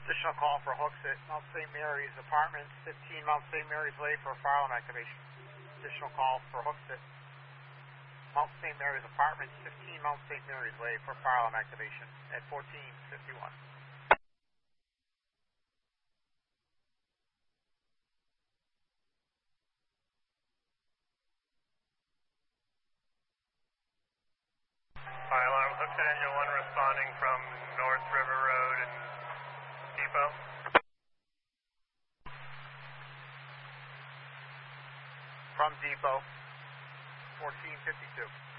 Additional call for hooks at Mount St. Mary's Apartments, 15 Mount St. Mary's Way for fire alarm activation. Additional call for hooks at Mount St. Mary's Apartments, 15 Mount St. Mary's Way for fire alarm activation at 1451. Fire alarm, hooks at engine 1 responding from North River Road and Depot. From Depot, 1452.